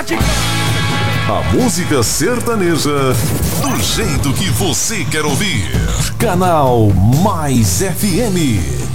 A música sertaneja do jeito que você quer ouvir. Canal Mais FM.